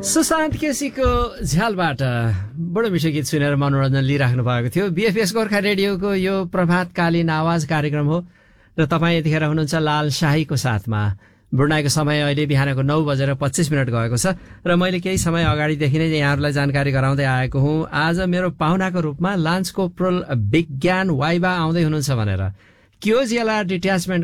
सुशान्त केसीको झ्यालबाट बडो मिठो गीत सुनेर मनोरञ्जन लिइराख्नु भएको थियो। बीएफएस गोर्खा रेडियोको यो प्रभातकालीन आवाज कार्यक्रम हो र तपाईँ यतिखेर हुनुहुन्छ लाल शाहीको साथमा। ब्रुनाईको समय अहिले बिहानको 9:25 गएको छ र मैले केही समय अगाडिदेखि नै यहाँहरूलाई जानकारी गराउँदै आएको हुँ। आज मेरो पाहुनाको रूपमा लान्स कोप्रोल विज्ञान वाइबा आउँदै हुनुहुन्छ भनेर। क्योजिएला डिट्याचमेन्ट